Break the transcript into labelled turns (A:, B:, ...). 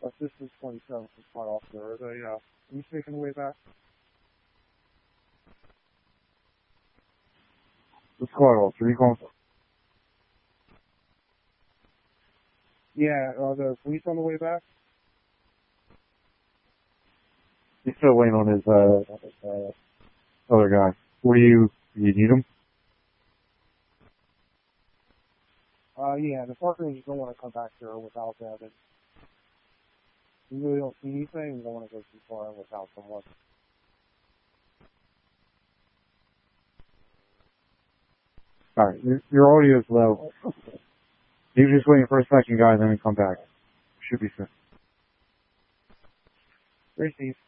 A: Assistant 27 from Flight Officer. Are you making the way back?
B: The Flight Officer, you calling?
A: Yeah, are the police on the way back?
B: He's still waiting on his other guy. What do you need him?
A: Yeah, the Park Rangers don't want to come back here without that. You really don't see anything, you don't want to go too far without someone.
B: Alright, your audio is low. He's just waiting for a second guy, then come back. Should be soon.
A: Receive.